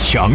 抢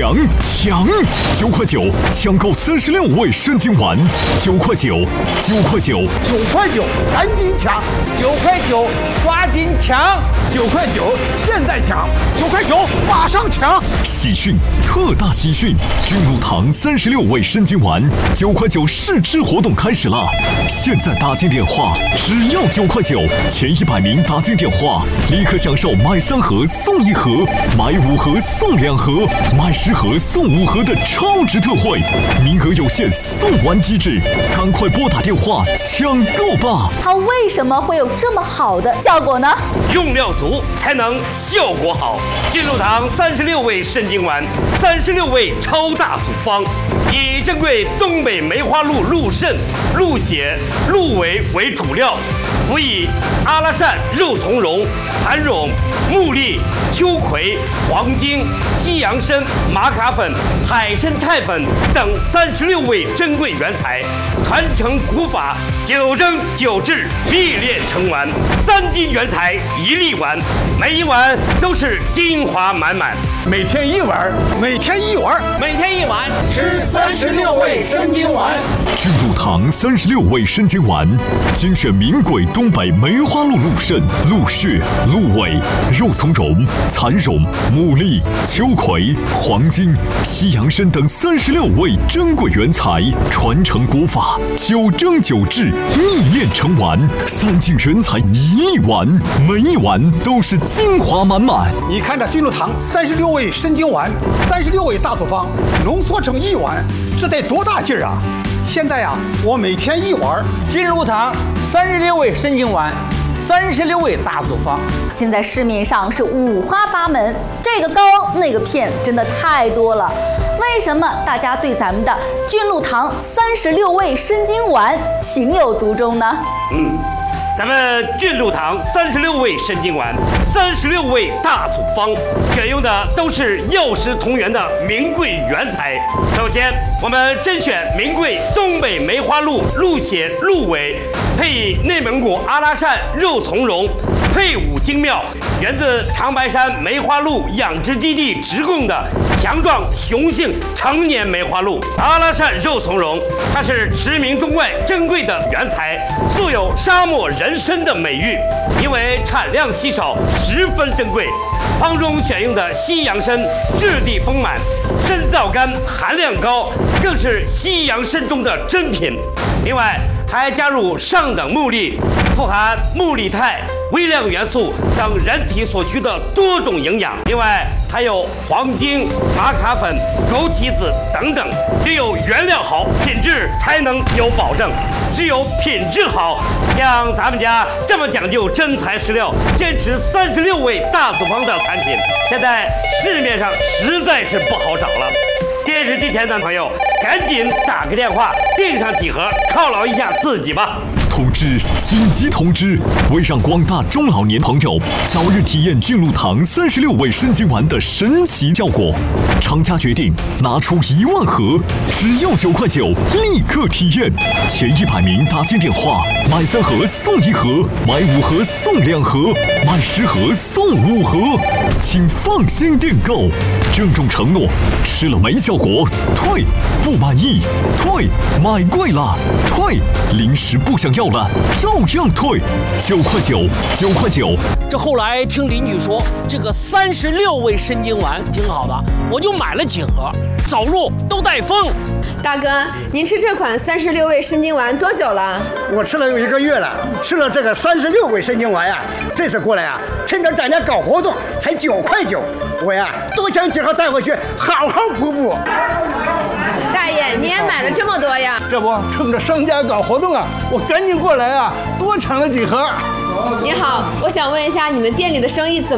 ！9块9抢购36味生津丸，9块9，9块9，9 块9，赶紧抢！9块9，抓紧抢！9块9，现在抢！9块9，马上抢！ 喜讯，特大喜讯！君鹿堂36味生津丸9块9试吃活动开始了！现在打进电话，只要9块9，前100名打进电话，立刻享受买3盒送1盒，买5盒送2盒，买10盒送5盒的超值特惠，名额有限，送完即止，赶快拨打电话抢购吧！ 它为什么会有这么好的效果呢？ 用料足才能效果好。君鹿堂36味生津丸，36味超大组方，以珍贵东北梅花鹿鹿肾、鹿血、鹿尾为主料，辅以阿拉善肉苁蓉、蚕苇、木栗、秋葵、黄精、西洋参、玛卡粉、海参肽粉等36味珍贵原材，传承古法，9蒸9制，秘炼成丸，3斤原材1粒丸，每一碗都是精华满满。 每天1碗，每天1碗， 每天1碗， 吃36味生津丸。 君鹿堂36味生津丸，精选名贵东北梅花鹿鹿肾、鹿血、鹿尾、肉苁蓉、蚕苇、木栗、秋葵、黄精、西洋参等36味珍贵原材，传承古法，9蒸9制，秘炼成丸，3斤原材1粒丸，每一碗都是精华满满。 你看这君鹿堂36味生津丸，36味大组方，浓缩成1碗，这得多大劲儿啊！现在呀，我每天1碗。 君鹿堂36味生津丸，36味大组方， 现在市面上是五花八门，这个膏那个片，真的太多了。为什么大家对咱们的君鹿堂36味生津丸情有独钟呢？ 咱们君鹿堂36味生津丸，36味大组方，选用的都是药食同源的名贵原材。首先，我们甄选名贵东北梅花鹿鹿血、鹿尾，配以内蒙古阿拉善肉苁蓉，配伍精妙，源自长白山梅花鹿养殖基地直供的强壮雄性成年梅花鹿。阿拉善肉苁蓉，它是驰名中外珍贵的原材，素有沙漠人参的美誉，因为产量稀少，十分珍贵。方中选用的西洋参质地丰满，参皂苷含量高，更是西洋参中的珍品。另外还加入上等木栗，富含木栗肽、微量元素等人体所需的多种营养。另外还有黄精、玛卡粉、枸杞子等等。只有原料好，品质才能有保证。只有品质好，像咱们家这么讲究真材实料，坚持36味大组方的产品，现在市面上实在是不好找了。电视机前的朋友，赶紧打个电话订上几盒，犒劳一下自己吧。 通知！紧急通知！为让广大中老年朋友早日体验君鹿堂36味生津丸的神奇效果，厂家决定拿出1万盒，只要9块9，立刻体验。前100名打进电话，买3盒送1盒，买5盒送2盒，买10盒送5盒，请放心订购。郑重承诺，吃了没效果退，不满意退，买贵了退，临时不想要了照样退，9块9，9块9。 这后来听邻居说，这个36味生津丸挺好的，我就买了几盒，走路都带风。 大哥，您吃这款36味生津丸多久了？ 我吃了有1个月了，吃了这个36味生津丸呀，这次过来呀，趁着大家搞活动，才9块9，我呀多抢几盒带回去，好好补补。 大爷，你也买了这么多呀？ 这不趁着商家搞活动啊，我赶紧过来啊，多抢了几盒。 你好，我想问一下，你们店里的生意怎么